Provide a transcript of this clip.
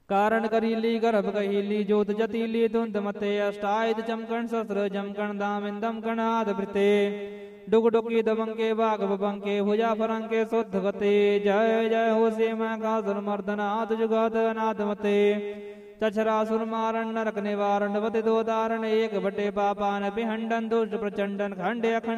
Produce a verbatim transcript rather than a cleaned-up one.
कारण करीली गर्भ कहीली ज्योत जतीली धुंध मते अष्टायुध चमकण शस्त्र जमकण दाम इंदम कणाद भृते डुग डुकी दबंके बाग बबंके भुजा फरंके शुद्ध गते जय जय हो से कासुर मर्दनाथ जुगात अनाथ मते चछरासुर मारण नरक निवारण वति दो दारण एक बटे पापान पिहंडन दुष्ट प्रचंडन खंडे अखंड